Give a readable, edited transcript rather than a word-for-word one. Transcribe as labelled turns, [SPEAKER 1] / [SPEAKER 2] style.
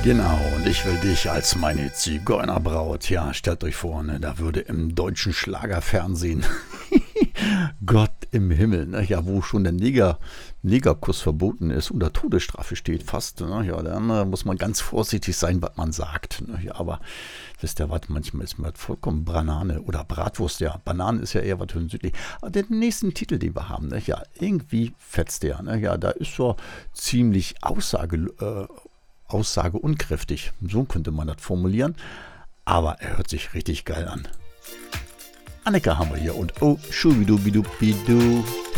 [SPEAKER 1] Genau, und ich will dich als meine Zigeunerbraut. Ja, stellt euch vor, ne, da würde im deutschen Schlagerfernsehen Gott im Himmel, ne, ja, wo schon der Negerkuss verboten ist, unter Todesstrafe steht fast. Ne, ja, dann muss man ganz vorsichtig sein, was man sagt. Ne, ja, aber wisst ihr was, manchmal ist mir das vollkommen Banane oder Bratwurst. Ja, Banane ist ja eher was für den südlich. Aber den nächsten Titel, den wir haben, ne, ja, irgendwie fetzt der. Ne, ja, da ist so ziemlich aussageunkräftig. So könnte man das formulieren. Aber er hört sich richtig geil an. Annika haben wir hier und oh, schubidubidubidu.